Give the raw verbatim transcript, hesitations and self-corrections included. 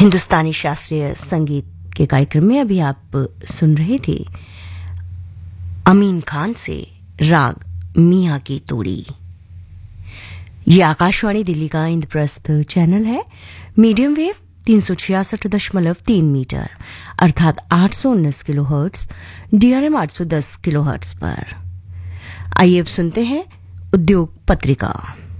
हिंदुस्तानी शास्त्रीय संगीत के कार्यक्रम में अभी आप सुन रहे थे अमीन खान से राग मियां की तोड़ी। ये आकाशवाणी दिल्ली का इंद्रप्रस्थ चैनल है, मीडियम वेव तीन सौ छियासठ दशमलव तीन मीटर अर्थात आठ सौ उन्नीस किलो हर्ट्स, डीआरएम आठ सौ दस किलो हर्ट्स पर। आइए अब सुनते हैं उद्योग पत्रिका।